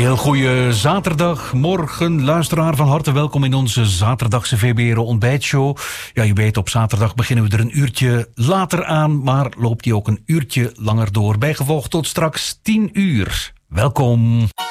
Heel goeie zaterdagmorgen, luisteraar. Van harte welkom in onze zaterdagse VBR ontbijtshow. Ja, je weet, op zaterdag beginnen we er een uurtje later aan, maar loopt die ook een uurtje langer door. Bijgevolg tot straks 10 uur. Welkom.